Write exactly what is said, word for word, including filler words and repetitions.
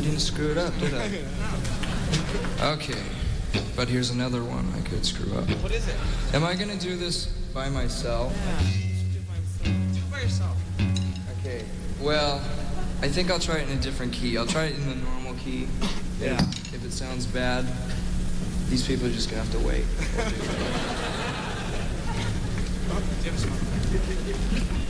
didn't screw it up, did I? Okay, but here's another one I could screw up. What is it? Am I gonna do this by myself? Yeah, do it by myself. Do it by yourself. Okay, well, I think I'll try it in a different key. I'll try it in the normal key. Yeah. If, if it sounds bad, these people are just gonna have to wait. Do you have a smoke?